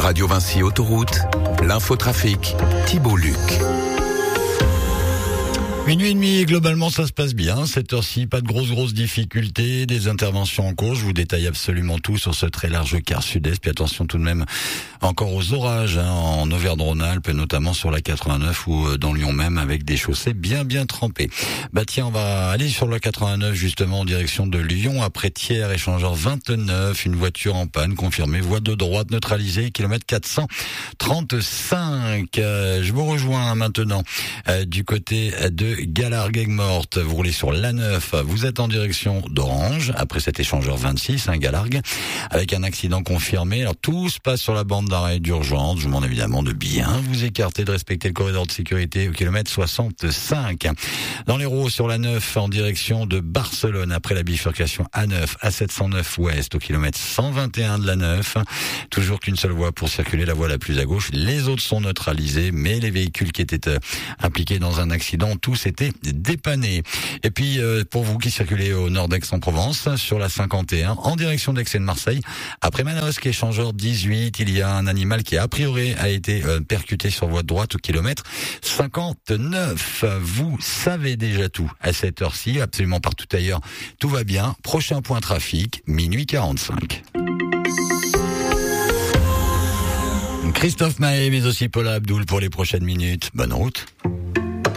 Radio Vinci Autoroute, l'infotrafic, Thibault Luc. Minuit et demi, globalement ça se passe bien. Cette heure-ci, pas de grosses difficultés, des interventions en cours. Je vous détaille absolument tout sur ce très large quart sud-est. Puis attention tout de même encore aux orages en Auvergne-Rhône-Alpes, notamment sur la 89 ou dans Lyon même, avec des chaussées bien trempées. Tiens, on va aller sur la 89 justement en direction de Lyon, après Thiers, échangeur 29, une voiture en panne confirmée, voie de droite neutralisée, kilomètre 435. Je vous rejoins maintenant du côté de Galargues-Aigues-Mortes. Vous roulez sur l'A9, vous êtes en direction d'Orange, après cet échangeur 26, Galargues, avec un accident confirmé. Alors tout se passe sur la bande d'arrêt d'urgence. Je vous demande évidemment de bien vous écarter, de respecter le corridor de sécurité au kilomètre 65. Dans l'Hérault, sur l'A9, en direction de Barcelone, après la bifurcation A9, A709 ouest, au kilomètre 121 de l'A9. Toujours qu'une seule voie pour circuler, la voie la plus à gauche. Les autres sont neutralisés, mais les véhicules qui étaient impliqués dans un accident, tous étaient dépannés. Et puis, pour vous qui circulez au nord d'Aix-en-Provence, sur la 51, en direction d'Aix et de Marseille, après Manosque, échangeur 18, il y a un animal qui a priori a été percuté sur voie de droite au kilomètre 59. Vous savez déjà tout à cette heure-ci, absolument partout ailleurs, tout va bien. Prochain point trafic, minuit 45. Christophe Mahé, mais aussi Paula Abdul pour les prochaines minutes. Bonne route.